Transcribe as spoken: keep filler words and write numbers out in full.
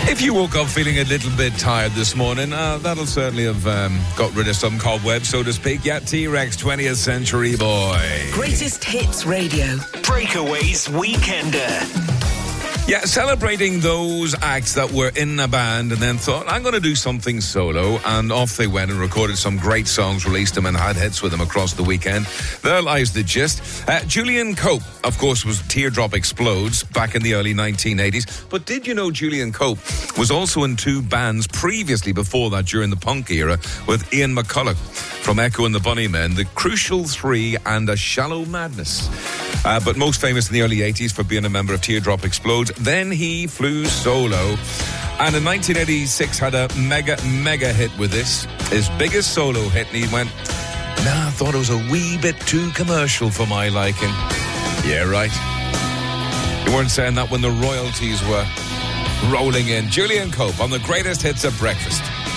If you woke up feeling a little bit tired this morning, uh, that'll certainly have um, got rid of some cobwebs, so to speak. Yeah, T-Rex, twentieth Century Boy. Greatest Hits Radio. Breakaways Weekender. Yeah, celebrating those acts that were in a band and then thought, I'm going to do something solo, and off they went and recorded some great songs, released them and had hits with them across the weekend. There lies the gist. Uh, Julian Cope, of course, was Teardrop Explodes back in the early nineteen eighties. But did you know Julian Cope was also in two bands previously before that during the punk era with Ian McCulloch from Echo and the Bunnymen, The Crucial Three and A Shallow Madness. Uh, but most famous in the early eighties for being a member of Teardrop Explodes. Then he flew solo, and in nineteen eighty-six had a mega, mega hit with this. His biggest solo hit, and he went, nah, I thought it was a wee bit too commercial for my liking. Yeah, right. You weren't saying that when the royalties were rolling in. Julian Cope on the greatest hits at breakfast.